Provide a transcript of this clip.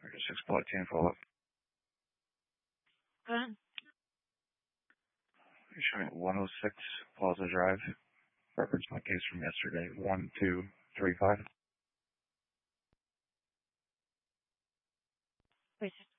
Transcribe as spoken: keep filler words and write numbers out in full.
six Block ten follow-up. Go ahead. You're showing one oh six Plaza Drive. Reference my case from yesterday, one two three five. Wait,